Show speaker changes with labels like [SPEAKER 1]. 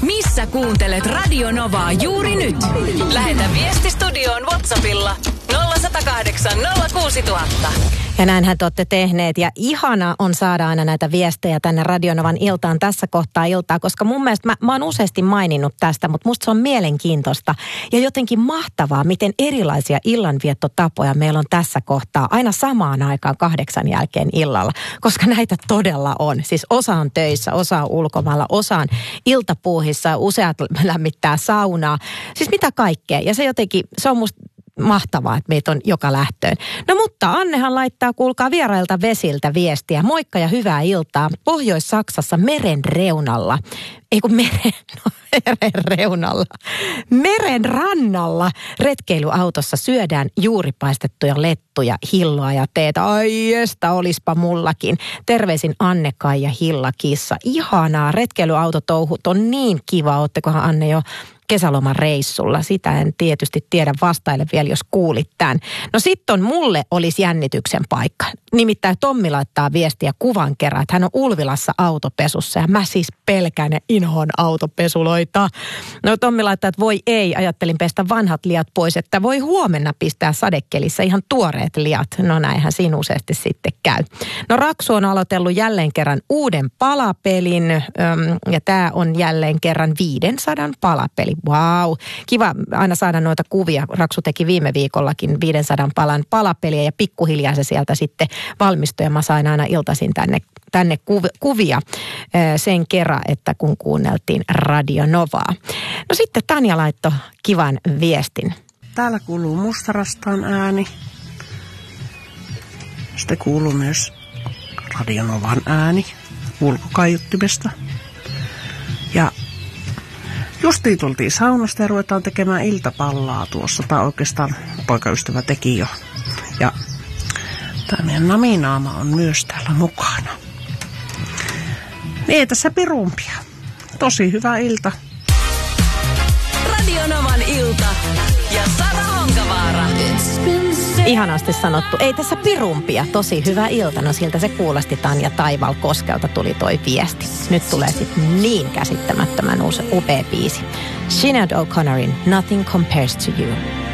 [SPEAKER 1] Missä kuuntelet Radio Novaa juuri nyt? Lähetä viesti studioon WhatsAppilla 0108 06000.
[SPEAKER 2] Ja näinhän te olette tehneet. Ja ihana on saada aina näitä viestejä tänne Radio Novan iltaan tässä kohtaa iltaa, koska mun mielestä mä oon useasti maininnut tästä, mutta musta se on mielenkiintoista ja jotenkin mahtavaa, miten erilaisia illanviettotapoja meillä on tässä kohtaa aina samaan aikaan 8 jälkeen illalla, koska näitä todella on. Siis osa on töissä, osa on ulkomailla, osa on iltapuuhissa, useat lämmittää saunaa. Siis mitä kaikkea. Ja se jotenkin, se on musta mahtavaa, että meitä on joka lähtöön. No mutta Annehan laittaa, kuulkaa, vierailta Vesiltä viestiä. Moikka ja hyvää iltaa. Pohjois-Saksassa meren reunalla. Ei kun meren rannalla retkeilyautossa syödään juuripaistettuja lettuja, hilloa ja teetä. Ai estä, olispa mullakin. Terveisin Anne-Kai ja Hilla Kissa. Ihanaa, retkeilyautotouhut on niin kiva. Oottekohan Anne jo kesäloman reissulla? Sitä en tietysti tiedä, vastaile vielä, jos kuulit tämän. No sitten mulle olisi jännityksen paikka. Nimittäin Tommi laittaa viestiä kuvan kerran, että hän on Ulvilassa autopesussa ja mä siis pelkään ja inhoon autopesuloita. No Tommi laittaa, että voi ei, ajattelin pestä vanhat liat pois, että voi huomenna pistää sadekelissä ihan tuoreet liat. No näinhän siinä useasti sitten käy. No Raksu on aloitellut jälleen kerran uuden palapelin ja tämä on jälleen kerran 500 palapeli. Vau, kiva aina saada noita kuvia. Raksu teki viime viikollakin 500 palan palapeliä ja pikkuhiljaa se sieltä sitten valmistui. Ja mä sain aina iltaisin tänne kuvia sen kerran, että kun kuunneltiin Radio Novaa. No sitten Tanja laittoi kivan viestin.
[SPEAKER 3] Täällä kuuluu Mustarastaan ääni. Sitten kuuluu myös Radio Novan ääni ulkokaiuttimesta. Ja justiin tultiin saunasta ja ruvetaan tekemään iltapallaa tuossa. Tai oikeastaan poikaystävä teki jo. Ja tämä meidän Naminaama on myös täällä mukana. Niin ei tässä pirumpia. Tosi hyvä ilta.
[SPEAKER 1] Radio Novan ilta ja Sara Honkavaara.
[SPEAKER 2] Ihanasti sanottu. Ei tässä pirumpia. Tosi hyvä ilta. No siltä se kuulosti Tanja Taival-Koskelta tuli toi viesti. Nyt tulee sitten niin käsittämättömän upea biisi. Sinead O'Connorin Nothing Compares to You.